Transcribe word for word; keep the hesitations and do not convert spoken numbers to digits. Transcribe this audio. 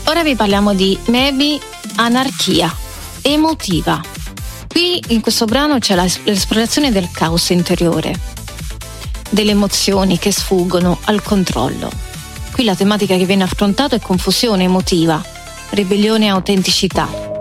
Ora vi parliamo di Maybe Anarchia, emotiva. Qui in questo brano c'è la, l'esplorazione del caos interiore, delle emozioni che sfuggono al controllo. Qui la tematica che viene affrontata è confusione emotiva, ribellione e autenticità.